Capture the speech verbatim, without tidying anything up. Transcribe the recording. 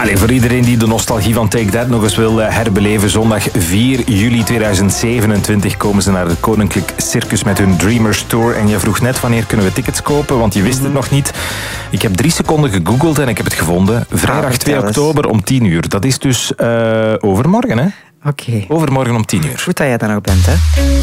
Allee, voor iedereen die de nostalgie van Take That nog eens wil herbeleven, zondag vier juli tweeduizend zevenentwintig komen ze naar het Koninklijk Circus met hun Dreamers Tour. En je vroeg net wanneer kunnen we tickets kopen, want je wist het nog niet. Ik heb drie seconden gegoogeld en ik heb het gevonden. Vrijdag ah, twee oktober om tien uur. Dat is dus uh, overmorgen, hè? Oké. Okay. Overmorgen om tien uur. Goed dat jij daar nog bent, hè?